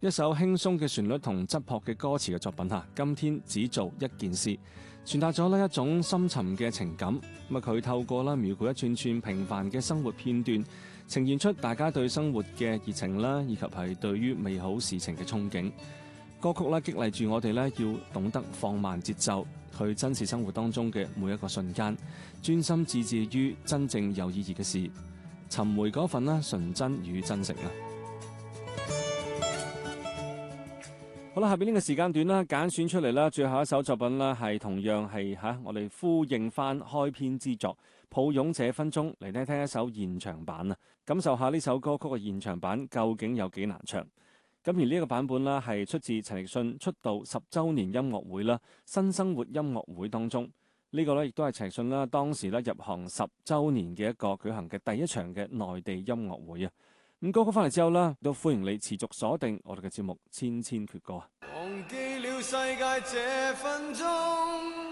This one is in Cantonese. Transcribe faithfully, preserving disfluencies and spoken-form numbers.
一首輕鬆嘅旋律同質樸嘅歌詞嘅作品嚇，今天只做一件事，傳達咗呢一種深沉嘅情感。咁啊，佢透過啦描繪一串串平凡嘅生活片段，呈現出大家對生活嘅熱情啦，以及係對於美好事情嘅憧憬。歌曲啦激勵住我哋咧，要懂得放慢節奏，去珍視生活當中嘅每一個瞬間，專心致志於真正有意義嘅事，尋回嗰份啦純真與真誠啊！好啦，下邊呢個時間段啦，揀選出嚟啦，最後一首作品啦，係同樣係吓我哋呼應翻開篇之作《抱擁這分鐘》，嚟聽聽一首現場版啊，感受下呢首歌曲嘅現場版究竟有幾難唱。咁而呢個版本啦，係出自陳奕迅出道十週年音樂會啦，新生活音樂會當中。呢個咧亦都係陳奕迅啦當時咧入行十週年嘅一個舉行嘅第一場嘅內地音樂會啊。咁歌曲翻嚟之後啦，都歡迎你持續鎖定我哋嘅節目《千千闕歌》啊。 忘記了世界這分鐘